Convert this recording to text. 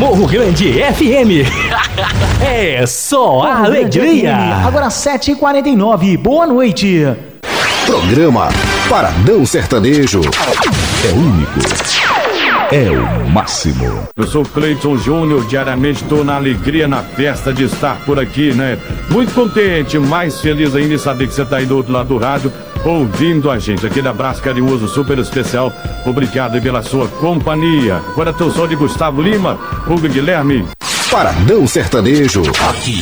Morro Grande FM. É só Morro alegria. Agora 7h49, boa noite. Programa Paradão Sertanejo. É único. É o máximo. Eu sou Cleiton Júnior, diariamente estou na alegria, na festa de estar por aqui, né? Muito contente, mais feliz ainda em saber que você está aí do outro lado do rádio, ouvindo a gente. Aquele abraço carinhoso, super especial. Obrigado pela sua companhia. Agora teu som de Gustavo Lima, Hugo Guilherme. Paradão Sertanejo. Aqui